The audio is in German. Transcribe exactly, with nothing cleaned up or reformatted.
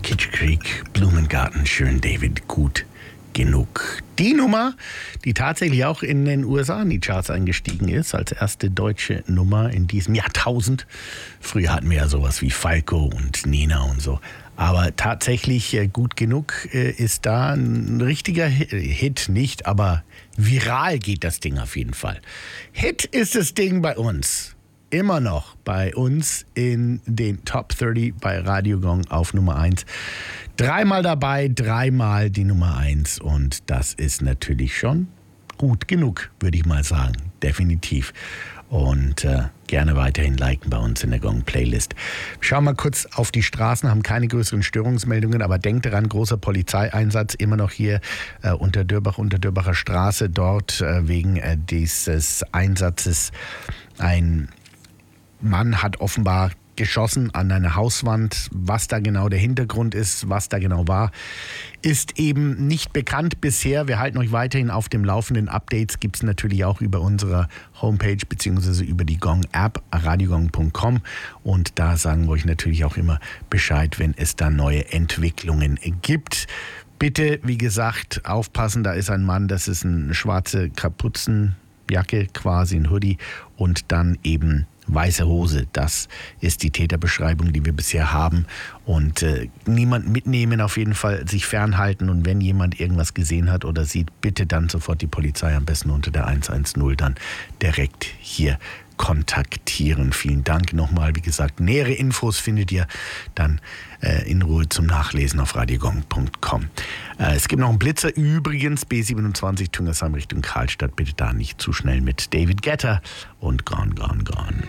Kitsch Creek, Blumengarten, schön David, gut genug. Die Nummer, die tatsächlich auch in den U S A in die Charts eingestiegen ist, als erste deutsche Nummer in diesem Jahrtausend. Früher hatten wir ja sowas wie Falco und Nena und so. Aber tatsächlich äh, gut genug äh, ist da ein richtiger Hit, nicht, aber viral geht das Ding auf jeden Fall. Hit ist das Ding bei uns. Immer noch bei uns in den Top dreißig bei Radio Gong auf Nummer eins. Dreimal dabei, dreimal die Nummer eins. Und das ist natürlich schon gut genug, würde ich mal sagen. Definitiv. Und äh, gerne weiterhin liken bei uns in der Gong-Playlist. Schauen wir mal kurz auf die Straßen, haben keine größeren Störungsmeldungen, aber denkt daran, großer Polizeieinsatz immer noch hier äh, unter Dörbach, unter Dörbacher Straße, dort äh, wegen äh, dieses Einsatzes. Ein Mann hat offenbar geschossen an eine Hauswand. Was da genau der Hintergrund ist, was da genau war, ist eben nicht bekannt bisher. Wir halten euch weiterhin auf dem Laufenden. Updates gibt es natürlich auch über unsere Homepage bzw. über die Gong-App, radiogong punkt com. Und da sagen wir euch natürlich auch immer Bescheid, wenn es da neue Entwicklungen gibt. Bitte, wie gesagt, aufpassen, da ist ein Mann, das ist eine schwarze Kapuzenjacke, quasi ein Hoodie und dann eben weiße Hose, das ist die Täterbeschreibung, die wir bisher haben. Und äh, niemand mitnehmen, auf jeden Fall sich fernhalten. Und wenn jemand irgendwas gesehen hat oder sieht, bitte dann sofort die Polizei, am besten unter der eins eins null dann direkt hier kontaktieren. Vielen Dank nochmal. Wie gesagt, nähere Infos findet ihr dann äh, in Ruhe zum Nachlesen auf radiogong punkt com. Äh, es gibt noch einen Blitzer, übrigens B siebenundzwanzig Tüngersheim Richtung Karlstadt. Bitte da nicht zu schnell mit David Guetta und Gone, Gone, Gone.